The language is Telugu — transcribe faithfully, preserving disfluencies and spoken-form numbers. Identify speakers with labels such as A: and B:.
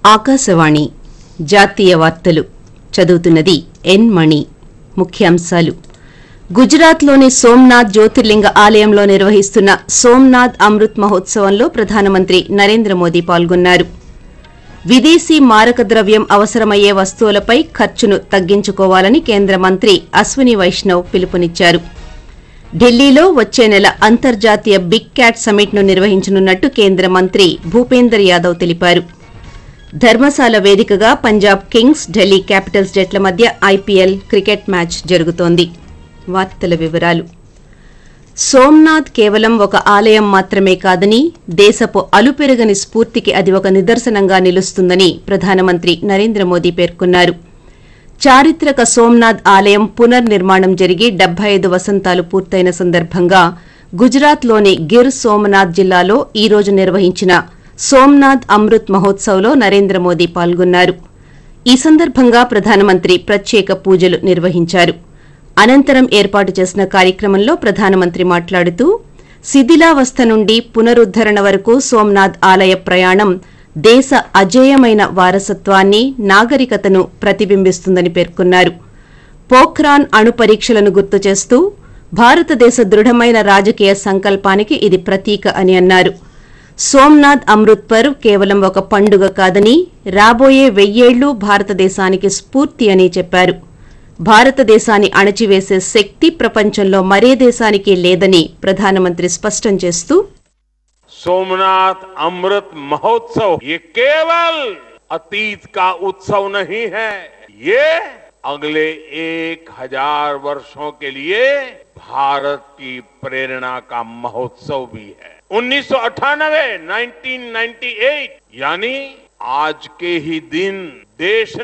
A: ఆకాశవాణి జాతీయ వార్తలు చదువుతున్నది ఎన్ మణి. ముఖ్యాంశాలు: గుజరాత్లోని సోమనాథ్ జ్యోతిర్లింగ ఆలయంలో నిర్వహిస్తున్న సోమనాథ్ అమృత్ మహోత్సవంలో ప్రధానమంత్రి నరేంద్ర మోదీ పాల్గొన్నారు. విదేశీ మారక ద్రవ్యం అవసరమయ్యే వస్తువులపై ఖర్చును తగ్గించుకోవాలని కేంద్ర మంత్రి అశ్విని వైష్ణవ్ పిలుపునిచ్చారు. ఢిల్లీలో వచ్చే నెల అంతర్జాతీయ బిగ్ క్యాట్ సమ్మిట్ను నిర్వహించనున్నట్టు కేంద్ర మంత్రి భూపేందర్ యాదవ్ తెలిపారు. ధర్మశాల వేదికగా పంజాబ్ కింగ్స్, ఢిల్లీ క్యాపిటల్స్ జట్ల మధ్య ఐపీఎల్ క్రికెట్ మ్యాచ్ జరుగుతోంది. వార్తల వివరాలు: సోమనాథ్ కేవలం ఒక ఆలయం మాత్రమే కాదని, దేశపు అలుపెరగని స్ఫూర్తికి అది ఒక నిదర్శనంగా నిలుస్తుందని ప్రధానమంత్రి నరేంద్ర మోదీ పేర్కొన్నారు. చారిత్రక సోమనాథ్ ఆలయం పునర్నిర్మాణం జరిగి డెబ్బై ఐదు వసంతాలు పూర్తయిన సందర్భంగా గుజరాత్లోని గిర్ సోమనాథ్ జిల్లాలో ఈ రోజు నిర్వహించిన సోమనాథ్ అమృత్ మహోత్సవ్లో నరేంద్ర మోదీ పాల్గొన్నారు. ఈ సందర్భంగా ప్రధానమంత్రి ప్రత్యేక పూజలు నిర్వహించారు. అనంతరం ఏర్పాటు చేసిన కార్యక్రమంలో ప్రధానమంత్రి మాట్లాడుతూ, శిథిలావస్థ నుండి పునరుద్దరణ వరకు సోమనాథ్ ఆలయ ప్రయాణం దేశ అజేయమైన వారసత్వాన్ని, నాగరికతను ప్రతిబింబిస్తుందని పేర్కొన్నారు. పోఖ్రాన్ అణు పరీక్షలను గుర్తు చేస్తూ, భారతదేశ దృఢమైన రాజకీయ సంకల్పానికి ఇది ప్రతీక అని అన్నారు. సోమనాథ్ అమృత్ పర్వ్ కేవలం ఒక పండుగ కాదని, రాబోయే వెయ్యేళ్లు భారతదేశానికి స్ఫూర్తి అని చెప్పారు. భారతదేశాన్ని అణచివేసే శక్తి ప్రపంచంలో మరే దేశానికి లేదని ప్రధానమంత్రి స్పష్టం చేస్తూ,
B: सोमनाथ अमृत महोत्सव ये केवल अतीत का उत्सव नहीं है, ये अगले एक हजार वर्षों के लिए भारत की प्रेरणा का महोत्सव भी है. उन्नीस सौ अट्ठानवे, उन्नीस सौ अट्ठानवे यानी आज के ही दिन देश